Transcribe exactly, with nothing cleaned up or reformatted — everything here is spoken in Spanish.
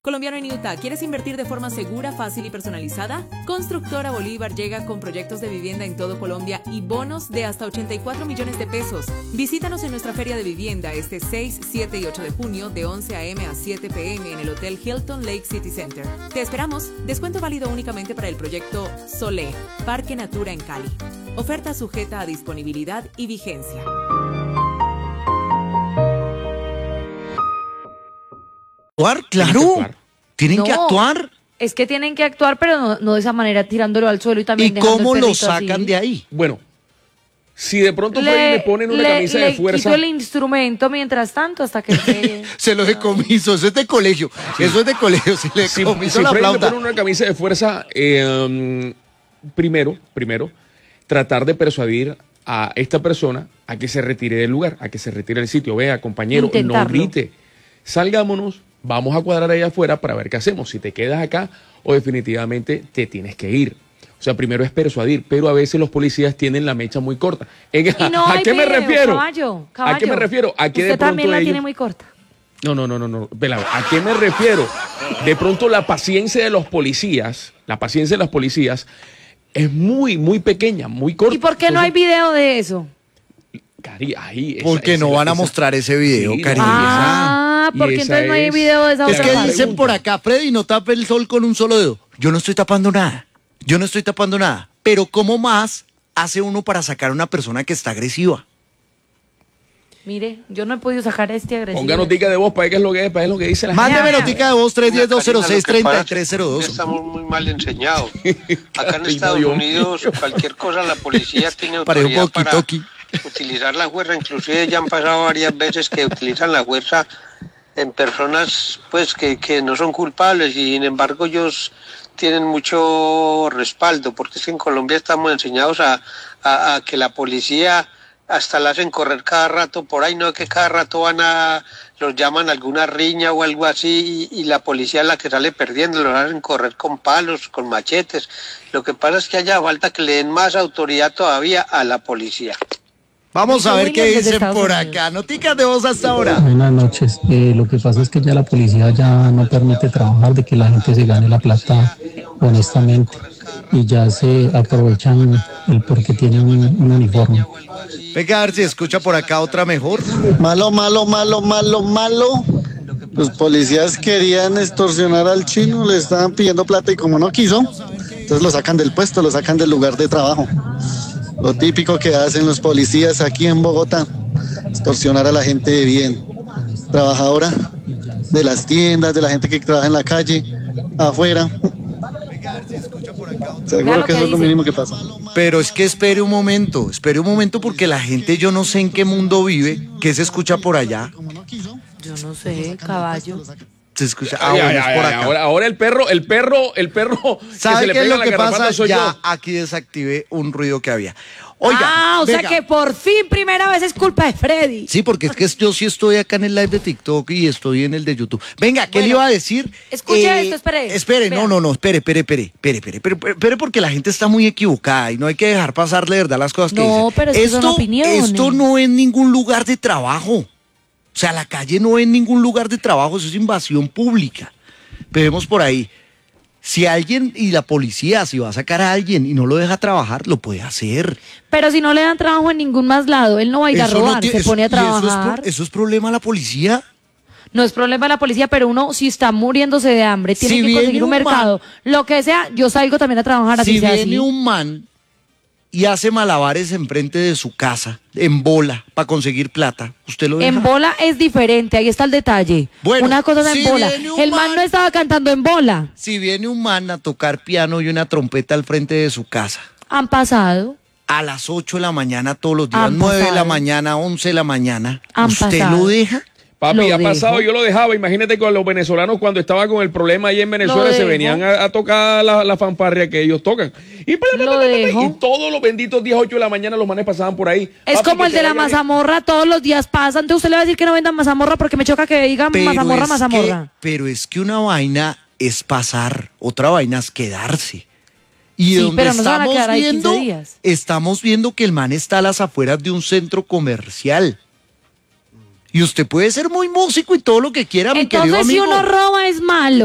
Colombiano en Utah, ¿quieres invertir de forma segura, fácil y personalizada? Constructora Bolívar llega con proyectos de vivienda en todo Colombia y bonos de hasta ochenta y cuatro millones de pesos. Visítanos en nuestra feria de vivienda este seis, siete y ocho de junio de once a eme a siete pe eme en el Hotel Hilton Lake City Center. Te esperamos. Descuento válido únicamente para el proyecto Solé, Parque Natura en Cali. Oferta sujeta a disponibilidad y vigencia. Actuar, claro. Tienen que actuar. Tienen No, que actuar. Es que tienen que actuar, pero no, no de esa manera, tirándolo al suelo y también ¿Y dejando cómo el lo perrito sacan así. de ahí? Bueno, si de pronto Freddy le ponen una le- camisa le de fuerza. quito el instrumento mientras tanto hasta que se... Se lo decomiso, eso es de colegio. Eso es de colegio, se le Si, decomiso si la Freddy le flauta. pone una camisa de fuerza, eh, um, primero, primero, tratar de persuadir a esta persona a que se retire del lugar, a que se retire del sitio. Vea, compañero, no Intentarlo. grite. Salgámonos, vamos a cuadrar allá afuera para ver qué hacemos. Si te quedas acá o definitivamente te tienes que ir. O sea, primero es persuadir, pero a veces los policías tienen la mecha muy corta. En- Y no ¿A hay qué me video, refiero? Caballo, ¿A qué me caballo. refiero? A que de Usted pronto también la ellos- tiene muy corta. No, no, no, no, no. Pelado, ¿a qué me refiero? De pronto la paciencia de los policías, la paciencia de los policías es muy, muy pequeña, muy corta. ¿Y por qué no hay Entonces, video de eso? Cari, ahí, esa- Porque esa- no van a esa- mostrar ese video, Sí, no, cariño. Ah, y porque esa entonces no hay es- video de esa Es otra que parte. dicen por acá, Freddy, no tape el sol con un solo dedo. Yo no estoy tapando nada. Yo no estoy tapando nada. Pero ¿cómo más hace uno para sacar a una persona que está agresiva? Mire, yo no he podido sacar a este agresivo. Ponga notica de voz para ver qué es lo que es, para ver lo que dice la gente. Mándeme Ya. notica de voz tres uno cero, dos cero seis, tres Karina, lo que tres cero pasa es dos. que Estamos muy mal enseñados. Acá en Ay, Estados Dios Unidos, mío. cualquier cosa, la policía tiene Parece un autoridad para walkie-talkie. utilizar la fuerza. Inclusive ya han pasado varias veces que utilizan la fuerza en personas pues que, que no son culpables y sin embargo ellos tienen mucho respaldo, porque es que en Colombia estamos enseñados a, a, a que la policía hasta la hacen correr cada rato por ahí, no es que cada rato van a, los llaman a alguna riña o algo así y, y la policía es la que sale perdiendo, los hacen correr con palos, con machetes. Lo que pasa es que haya falta que le den más autoridad todavía a la policía. Vamos a Dice ver qué Williams desde dicen Estados por Unidos. acá. Noticas de voz hasta ahora. Buenas noches. Eh, lo que pasa es que ya la policía ya no permite trabajar, de que la gente se gane la plata honestamente y ya se aprovechan el porque tienen un, un uniforme. Venga, a ver si escucha por acá otra mejor. Malo, malo, malo, malo, malo. Los policías querían extorsionar al chino, le estaban pidiendo plata y como no quiso, entonces lo sacan del puesto, lo sacan del lugar de trabajo. Lo típico que hacen los policías aquí en Bogotá, extorsionar a la gente de bien, trabajadora de las tiendas, de la gente que trabaja en la calle, afuera. Vea Seguro lo que que eso es lo dice. mínimo que pasa. Pero es que espere un momento, espere un momento porque la gente yo no sé en qué mundo vive, qué se escucha por allá. Yo no sé, caballo. Se escucha, ah, Ay, bueno, ay, es ay, por ay, acá. ahora, ahora el perro, el perro, el perro que se ¿Sabe le qué es pega lo la que garrapata pasa? soy Ya yo. aquí desactivé un ruido que había. Oiga, ah, o sea venga. que por fin primera vez es culpa de Freddy. Sí, porque es que yo sí estoy acá en el live de TikTok y estoy en el de YouTube. Venga, ¿qué le Bueno, iba a decir? escuche esto, espere. Espere, no, Vea. no, no, espere, espere, espere, espere, espere, espere, espere, espere, porque la gente está muy equivocada y no hay que dejar pasar de verdad las cosas que No, dicen. pero es que son esto, opiniones. Esto no es ningún lugar de trabajo. O sea, la calle no es ningún lugar de trabajo, eso es invasión pública. Vemos por ahí. Si alguien y la policía, si va a sacar a alguien y no lo deja trabajar, lo puede hacer. Pero si no le dan trabajo en ningún más lado, él no va a ir a Eso no robar, tiene- se eso- pone a y eso es pro- trabajar. Eso es problema de la policía. No es problema de la policía, pero uno si está muriéndose de hambre, tiene Si que viene conseguir un un man- mercado. Lo que sea, yo salgo también a trabajar así Si sea viene así. un man y hace malabares enfrente de su casa, en bola, para conseguir plata, ¿usted lo deja? En bola es diferente, ahí está el detalle. Bueno, Una cosa es si en bola. viene un El man man- no estaba cantando en bola. Si viene un man a tocar piano y una trompeta al frente de su casa, Han pasado. a las ocho de la mañana todos los días, Han nueve de la pasado. mañana, once de la mañana, Han ¿usted pasado. lo deja? Papi, Lo ha dejo. pasado, yo lo dejaba. Imagínate con los venezolanos cuando estaba con el problema ahí en Venezuela, se dejo. venían a, a tocar la, la fanfarria que ellos tocan. Y, Lo dejo. y todos los benditos diez, ocho de la mañana los manes pasaban por ahí. Es Papi, como que el se de la vayan- mazamorra, todos los días pasa. Entonces usted le va a decir que no vendan mazamorra porque me choca que digan mazamorra, es mazamorra. Que, pero es que una vaina es pasar, otra vaina es quedarse. Y Sí, donde pero no se van a estamos quedar ahí viendo, quince días. estamos viendo que el man está a las afueras de un centro comercial. Y usted puede ser muy músico y todo lo que quiera, mi querido Entonces si amigo. uno roba es malo.